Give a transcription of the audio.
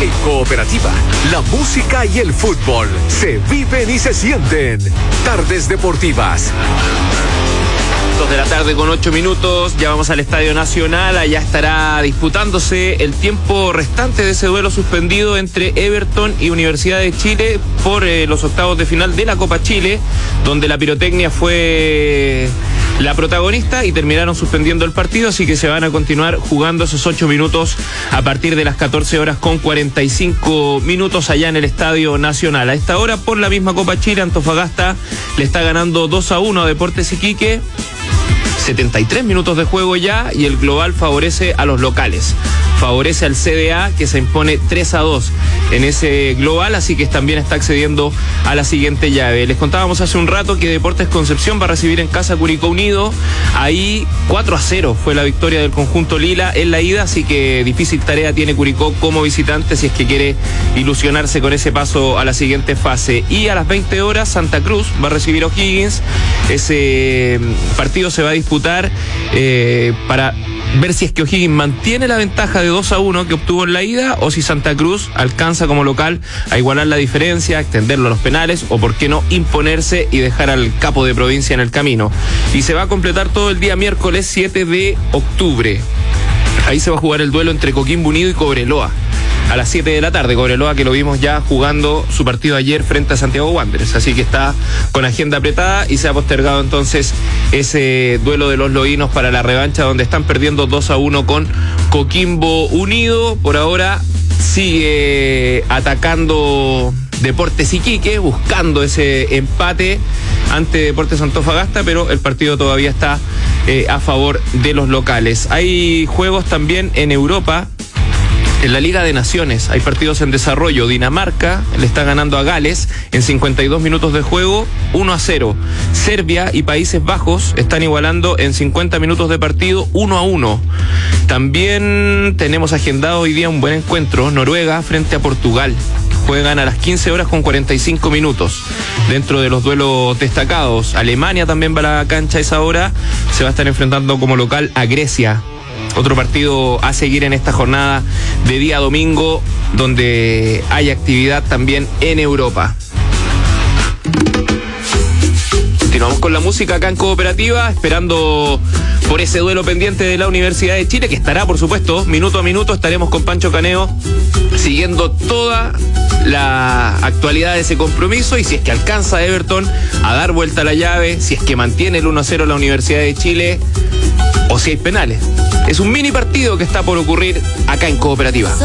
En Cooperativa, la música y el fútbol se viven y se sienten. Tardes Deportivas. 2:08 p.m, ya vamos al Estadio Nacional, allá estará disputándose el tiempo restante de ese duelo suspendido entre Everton y Universidad de Chile por los octavos de final de la Copa Chile, donde la pirotecnia fue la protagonista y terminaron suspendiendo el partido, así que se van a continuar jugando esos 8 minutos a partir de las 14:45 allá en el Estadio Nacional. A esta hora, por la misma Copa Chile, Antofagasta le está ganando 2-1 a Deportes Iquique. 73 minutos de juego ya y el global favorece a los locales. Favorece al CDA, que se impone 3-2 en ese global, así que también está accediendo a la siguiente llave. Les contábamos hace un rato que Deportes Concepción va a recibir en casa a Curicó Unido. Ahí 4-0 fue la victoria del conjunto Lila en la ida, así que difícil tarea tiene Curicó como visitante si es que quiere ilusionarse con ese paso a la siguiente fase. Y a las 20 horas Santa Cruz va a recibir a O'Higgins. Ese partido se va a disputar para ver si es que O'Higgins mantiene la ventaja de 2-1 que obtuvo en la ida, o si Santa Cruz alcanza como local a igualar la diferencia, extenderlo a los penales, o por qué no imponerse y dejar al capo de provincia en el camino. Y se va a completar todo el día miércoles 7 de octubre. Ahí se va a jugar el duelo entre Coquimbo Unido y Cobreloa. A las 7 de la tarde, Cobreloa, que lo vimos ya jugando su partido ayer frente a Santiago Wanderers, así que está con agenda apretada y se ha postergado entonces ese duelo de los loínos para la revancha, donde están perdiendo 2-1 con Coquimbo Unido. Por ahora sigue atacando Deportes Iquique, buscando ese empate ante Deportes Antofagasta, pero el partido todavía está a favor de los locales. Hay juegos también en Europa. En la Liga de Naciones hay partidos en desarrollo. Dinamarca le está ganando a Gales en 52 minutos de juego, 1-0. Serbia y Países Bajos están igualando en 50 minutos de partido, 1-1. También tenemos agendado hoy día un buen encuentro. Noruega frente a Portugal. Juegan a las 15:45. Dentro de los duelos destacados, Alemania también va a la cancha a esa hora. Se va a estar enfrentando como local a Grecia. Otro partido a seguir en esta jornada de día domingo, donde hay actividad también en Europa. Continuamos con la música acá en Cooperativa, esperando por ese duelo pendiente de la Universidad de Chile, que estará, por supuesto, minuto a minuto. Estaremos con Pancho Caneo siguiendo toda la actualidad de ese compromiso, y si es que alcanza Everton a dar vuelta a la llave, si es que mantiene el 1-0 la Universidad de Chile, o si hay penales. Es un mini partido que está por ocurrir acá en Cooperativa.